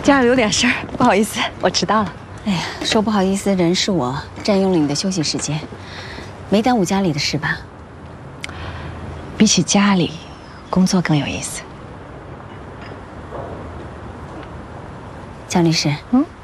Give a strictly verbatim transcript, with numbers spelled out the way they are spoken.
家里有点事儿，不好意思，我迟到了。 哎呀，说不好意思，人是我，占用了你的休息时间，没耽误家里的事吧？ 比起家里，工作更有意思。 江律师， 嗯。